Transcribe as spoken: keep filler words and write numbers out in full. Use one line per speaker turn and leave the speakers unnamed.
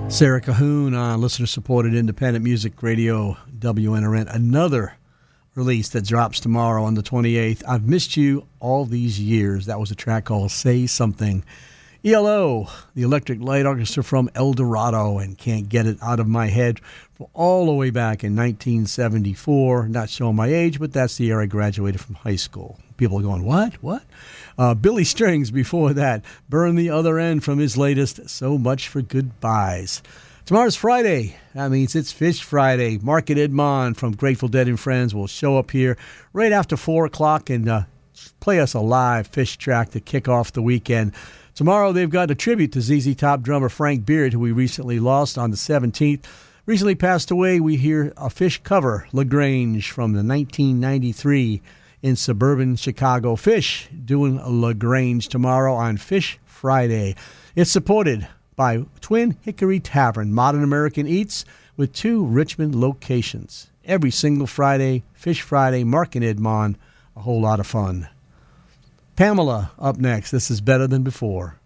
Sarah Cahoon on listener-supported independent music radio W N R N. Another release that drops tomorrow on the twenty-eighth. I've Missed You All These Years. That was a track called Say Something. E L O, the Electric Light Orchestra from El Dorado, and Can't Get It Out of My Head from all the way back in nineteen seventy-four. Not showing my age, but that's the year I graduated from high school. People are going, what? What? Uh, Billy Strings before that. Burn the Other End from his latest, So Much for Goodbyes. Tomorrow's Friday. That means it's Fish Friday. Mark and Edmond from Grateful Dead and Friends will show up here right after four o'clock and uh, play us a live Fish track to kick off the weekend. Tomorrow they've got a tribute to Z Z Top drummer Frank Beard, who we recently lost on the seventeenth. Recently passed away. We hear a Fish cover, LaGrange, from the nineteen ninety-three in suburban Chicago. Fish doing LaGrange tomorrow on Fish Friday. It's supported by Twin Hickory Tavern, Modern American Eats, with two Richmond locations. Every single Friday, Fish Friday, Mark and Edmond, a whole lot of fun. Pamela up next. This is Better Than Before.